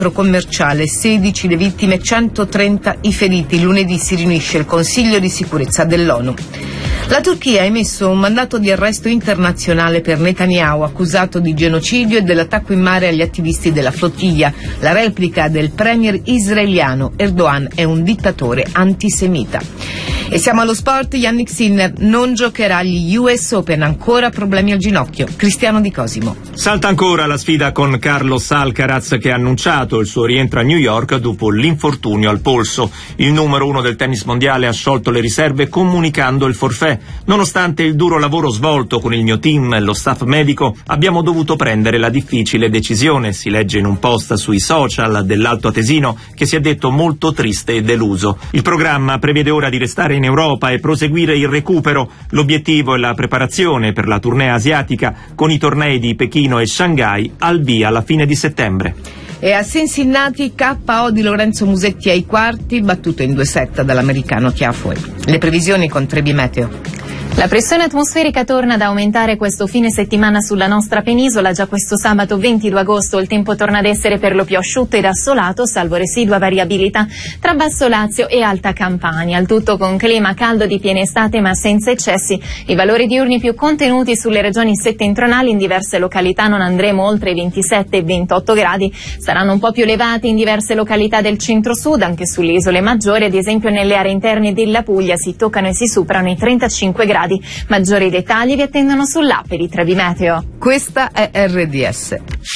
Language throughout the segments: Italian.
commerciale, 16 le vittime, 130 i feriti. Lunedì si riunisce il Consiglio di sicurezza dell'ONU. La Turchia ha emesso un mandato di arresto internazionale per Netanyahu, accusato di genocidio e dell'attacco in mare agli attivisti della flottiglia. La replica del premier israeliano: Erdogan è un dittatore antisemita. E siamo allo sport. Yannick Sinner non giocherà agli US Open, ancora problemi al ginocchio. Cristiano Di Cosimo. Salta ancora la sfida con Carlos Alcaraz, che ha annunciato il suo rientro a New York dopo l'infortunio al polso. Il numero 1 del tennis mondiale ha sciolto le riserve comunicando il forfait. Nonostante il duro lavoro svolto con il mio team e lo staff medico, abbiamo dovuto prendere la difficile decisione, si legge in un post sui social dell'Alto Atesino, che si è detto molto triste e deluso. Il programma prevede ora di restare in Europa e proseguire il recupero. L'obiettivo è la preparazione per la tournée asiatica, con i tornei di Pechino e Shanghai al via alla fine di settembre. E a Cincinnati KO di Lorenzo Musetti ai quarti, battuto in 2 set dall'americano Tiafoe. Le previsioni con Trebi Meteo. La pressione atmosferica torna ad aumentare questo fine settimana sulla nostra penisola. Già questo sabato 22 agosto il tempo torna ad essere per lo più asciutto ed assolato, salvo residua variabilità tra Basso Lazio e Alta Campania. Il tutto con clima caldo di piena estate ma senza eccessi. I valori diurni più contenuti sulle regioni settentrionali, in diverse località non andremo oltre i 27 e 28 gradi. Saranno un po' più elevati in diverse località del centro-sud, anche sulle isole maggiori, ad esempio nelle aree interne della Puglia si toccano e si superano i 35 gradi. Maggiori dettagli vi attendono sull'app di Trebi Meteo. Questa è RDS.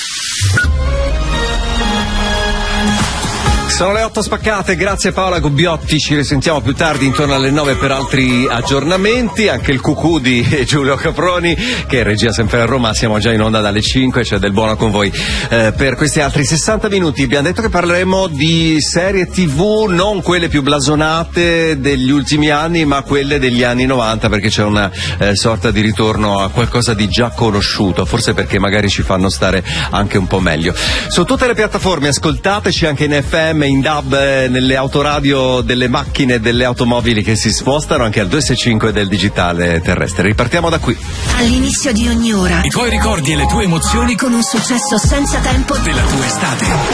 Sono le 8 spaccate, grazie Paola Gubbiotti, ci risentiamo più tardi intorno alle 9 per altri aggiornamenti, anche il cucù di Giulio Caproni, che è regia sempre a Roma, siamo già in onda dalle 5, c'è del buono con voi per questi altri 60 minuti. Abbiamo detto che parleremo di serie TV, non quelle più blasonate degli ultimi anni, ma quelle degli anni 90, perché c'è una sorta di ritorno a qualcosa di già conosciuto, forse perché magari ci fanno stare anche un po' meglio. Su tutte le piattaforme ascoltateci anche in FM, in DAB, nelle autoradio delle macchine e delle automobili che si spostano, anche al 265 del digitale terrestre. Ripartiamo da qui. All'inizio di ogni ora i tuoi ricordi e le tue emozioni con un successo senza tempo della tua estate.